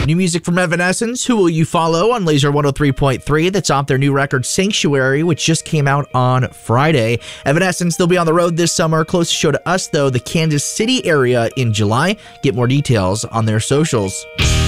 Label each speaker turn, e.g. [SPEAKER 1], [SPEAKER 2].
[SPEAKER 1] New music from Evanescence, Who Will You Follow, on Laser 103.3. That's off their new record, Sanctuary, which just came out on Friday. Evanescence, they'll be on the road this summer. Closest show to us, though, the Kansas City area in July. Get more details on their socials.